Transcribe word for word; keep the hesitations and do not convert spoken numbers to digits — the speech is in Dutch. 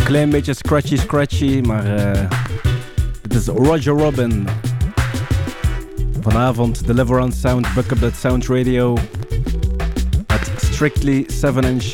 Klein beetje scratchy scratchy, maar uh, het is Roger Robin. Vanavond Deliverance Sound, Bucket Sound Radio. Het Strictly seven inch